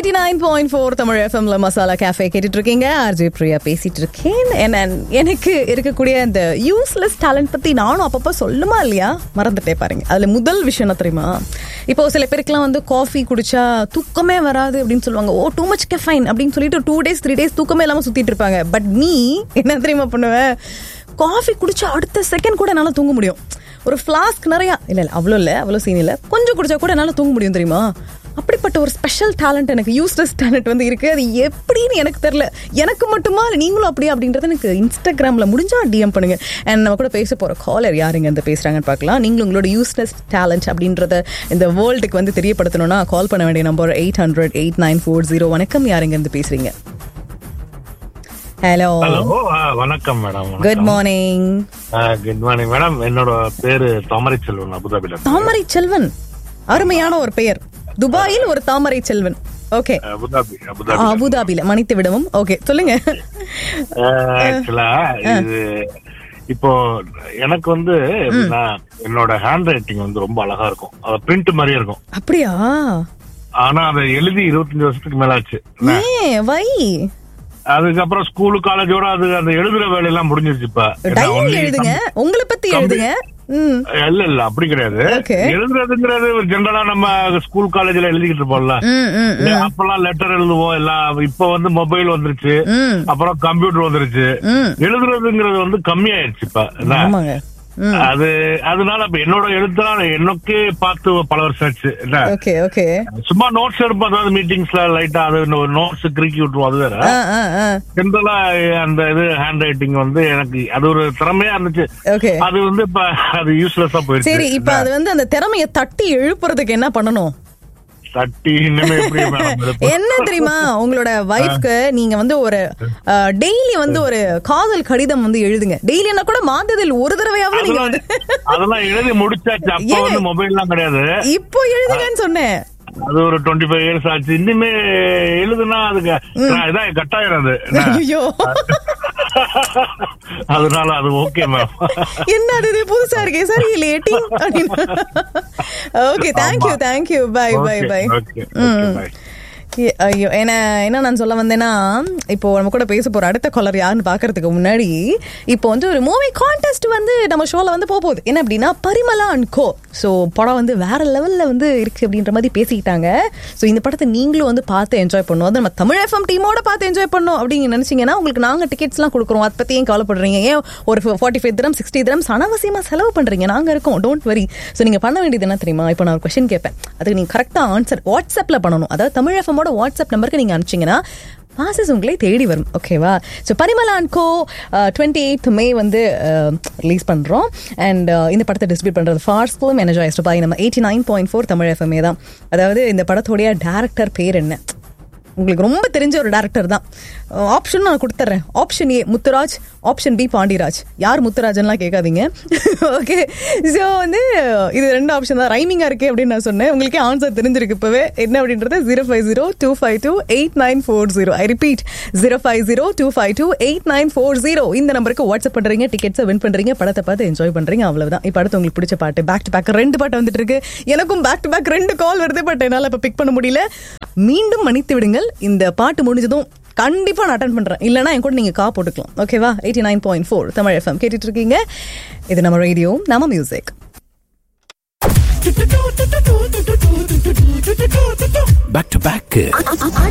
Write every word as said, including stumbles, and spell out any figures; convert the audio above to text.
Eighty nine point four Tamil எஃப்எம்ல masala cafe கேட்டுட்டு இருக்கீங்க. ஆர்ஜே பிரியா பேசிட்டு இருக்கேன். எனக்கு இருக்கக்கூடிய இந்த யூஸ்லெஸ் டேலண்ட் பத்தி நானும் அப்பப்போ சொல்லுமா இல்லையா மறந்துட்டே பாருங்க. அதுல முதல் விஷயம் என்ன தெரியுமா, இப்போ சில பேருக்குலாம் வந்து காஃபி குடிச்சா தூக்கமே வராது அப்படின்னு சொல்லுவாங்க. ஓ டூ மச் கெஃபைன் அப்படின்னு சொல்லிட்டு டூ டேஸ் த்ரீ டேஸ் தூக்கமே இல்லாம சுத்திட்டு இருப்பாங்க. பட் நீ என்ன தெரியுமா பண்ணுவேன், காஃபி குடிச்சா அடுத்த செகண்ட் கூட என்னால தூங்க முடியும். ஒரு ஃபிளாஸ்க் நிறையா இல்ல இல்ல அவ்வளோ இல்லை, அவ்வளோ சீன் இல்லை, கொஞ்சம் குடிச்சா கூட என்னால தூங்க முடியும் தெரியுமா. அப்படிப்பட்ட ஒரு ஸ்பெஷல் டேலண்ட் எனக்கு, யூஸ்லெஸ் டேலண்ட் வந்து இருக்கு. அது எப்படின்னு எனக்கு தெரியல. எனக்கு மட்டுமா இல்லை நீங்களும் அப்படியே அப்படின்றத எனக்கு இன்ஸ்டாகிராமில் முடிஞ்சா டிஎம் பண்ணுங்க. அண்ட் நம்ம கூட பேச போகிற காலர் யாருங்க இந்த பேசுகிறாங்கன்னு பார்க்கலாம். நீங்களும் உங்களோட யூஸ்லெஸ் டேலண்ட் அப்படின்றத இந்த வேர்ல்டுக்கு வந்து தெரியப்படுத்தணும்னா கால் பண்ண வேண்டிய number eight hundred eight nine four zero. வணக்கம், யாருங்க இருந்து பேசுறீங்க? ஹலோ வணக்கம் madam. Good morning. Good morning madam. என்னோட பேரு தாமரை செல்வன், அபுதாபில. தாமரை செல்வன், அருமையான ஒரு பெயர். துபாயில் ஒரு தாமரை செல்வன். ஓகே, அபுதாபி அபுதாபில மன்னித்து விடவும். ஓகே சொல்லுங்க. ஆக்சுவலா இது இப்போ எனக்கு வந்து என்னோட ஹேண்ட் ரைட்டிங் வந்து ரொம்ப அழகா இருக்கும். அது பிரிண்ட் மாதிரியே இருக்கும். அப்படியா? ஆனா அதை எழுதி இருபத்தஞ்சு வருஷத்துக்கு மேல ஆச்சு. வை அதுக்கப்புறம் ஸ்கூலு காலேஜோட அது அந்த எழுதுற வேலையெல்லாம் முடிஞ்சிருச்சு. இப்ப எழுதுங்க, உங்களை பத்தி எழுதுங்க. இல்ல இல்ல அப்படி கிடையாது. எழுதுறதுங்கிறது ஜெனரலா நம்ம ஸ்கூல் காலேஜ்ல எழுதிக்கிட்டு இருப்போம்ல, அப்பெல்லாம் லெட்டர் எழுதுவோம் எல்லாம். இப்ப வந்து மொபைல் வந்துருச்சு, அப்புறம் கம்ப்யூட்டர் வந்துருச்சு. எழுதுறதுங்கிறது வந்து கம்மியாயிருச்சு இப்ப. அது அதனால என்னோட எழுத்துனால எனக்கே பார்த்து பல வருஷம் ஆச்சு. சும்மா நோட்ஸ் எடுப்போம், அதாவது மீட்டிங்ஸ்ல லைட்டா அது நோட்ஸ் கிறுக்கி விட்டுருவோம். அது வேற. ஜெனரலா அந்த இது ஹேண்ட் ரைட்டிங் வந்து எனக்கு அது ஒரு திறமையா இருந்துச்சு. அது வந்து இப்ப அது யூஸ்லெஸ்ஸா போயிடுச்சு. சரி, இப்ப அது வந்து அந்த திறமையை தட்டி எழுப்புறதுக்கு என்ன பண்ணணும்? என்ன தெரியுமா, உங்களோட வைஃப்க்கு நீங்க வந்து ஒரு டெய்லி வந்து ஒரு காதல் கடிதம் வந்து எழுதுங்க. டெய்லினா கூட மாதத்தில் ஒரு தடவையாவது நீங்க வந்து அதெல்லாம் எழுதி முடிச்சாச்சு. அப்ப வந்து மொபைல்லாம் கிடையாது. இப்போ எழுதுங்கன்னு சொன்னேன். அது ஒரு டுவெண்ட்டி ஃபைவ் இயர்ஸ் ஆச்சு. இனிமே எழுதுனா அதுக்கு இதான் கட்டாயிரம். அதனால அது ஓகே மேம். என்ன இது புதுசா இருக்கே, சரி இல்லையே. Okay, thank you thank you, by by by. ஐயோ, என்ன என்ன நான் சொல்ல வந்தேன்னா, இப்போ நம்ம கூட பேச போற அடுத்த காலர் யாருன்னு பாக்குறதுக்கு முன்னாடி, இப்போ வந்து ஒரு மூவி கான்டெஸ்ட் வந்து நம்ம ஷோல வந்து போகுது. என்ன அப்படின்னா பரிமளா அண்ட் கோ. ஸோ படம் வந்து வேற லெவல்ல வந்து இருக்கு அப்படின்ற மாதிரி பேசிக்கிட்டாங்க. ஸோ இந்த படத்தை நீங்களும் வந்து பார்த்து என்ஜாய் பண்ணுவோம். அது நம்ம தமிழ் எஃப்எம் டீமோட பார்த்து என்ஜாய் பண்ணோம் அப்படின்னு நினைச்சீங்கன்னா உங்களுக்கு நாங்க டிக்கெட்ஸ் எல்லாம் கொடுக்குறோம். அதை பத்தி ஏன் கவலைப்படுறீங்க? ஏன் ஒரு forty five dirhams sixty dirhams அனாவசியமா செலவு பண்றீங்க? நாங்க இருக்கோம், டோன்ட் வரி. ஸோ நீங்க பண்ண வேண்டியது என்ன தெரியுமா, இப்போ நான் ஒரு கொஸ்டின் கேட்பேன், அதுக்கு நீங்க கரெக்டா ஆன்சர் வாட்ஸ்அப்ல பண்ணணும். அதாவது தமிழ் எஃப்எம் வாட்ஸ்அப் நம்பருக்கு நீங்க அனுப்பிச்சீங்கன்னா பாசஸ் உங்களே தேடி வரும். ஓகேவா? So Parimala and go twenty eighth மே வந்து ரிலீஸ் பண்றோம். அண்ட் இந்த படத்தை டிஸ்ட்ரிபியூட் பண்றது ஃபார்ஸ் ஃபிலிம் எனர்ஜைஸ்டு பை நம்ம eighty nine point four Tamil FMA தான். அதாவது இந்த படத்தோடைய டைரக்டர் பேர் என்ன, உங்களுக்கு ரொம்ப தெரிஞ்ச ஒரு டைரக்டர் தான். ஆப்ஷன் நான் கொடுத்துட்றேன். Option A Muthuraj, option B Pandiraj. யார் முத்துராஜன்லாம் கேட்காதீங்க. ஓகே, ஸோ வந்து இது ரெண்டு ஆப்ஷன் தான். ரைமிங்கா இருக்கு அப்படின்னு நான் சொன்னேன். உங்களுக்கே ஆன்சர் தெரிஞ்சிருக்கு இப்பவே. என்ன அப்படின்றது zero five zero two five two eight nine four zero. I repeat, zero five zero two five two eight nine four zero. இந்த நம்பருக்கு வாட்ஸ்அப் பண்றீங்க, டிக்கெட்ஸை வின் பண்றீங்க, படத்தை பார்த்து என்ஜாய் பண்றீங்க. அவ்வளவுதான். இப்போ அடுத்து உங்களுக்கு பிடிச்ச பாட்டு. பேக் டு பேக் ரெண்டு பாட்டு வந்துட்டு இருக்கு. எனக்கும் பேக் டு பேக் ரெண்டு கால் வருது, பட் என்னால இப்ப பிக் பண்ண முடியல. மீண்டும் மன்னித்து விடுங்கள். இந்த பாட்டு முடிஞ்சதும் கண்டிப்பா நான் அட்டெண்ட் பண்றேன். இல்லனா என் கூட நீங்க கா போட்டுக்கலாம். ஓகேவா? Eighty nine point four Tamil FM கேட்டுட்டு இருக்கீங்க. இது நம்ம ரேடியோ, நம்ம மியூசிக். Back to back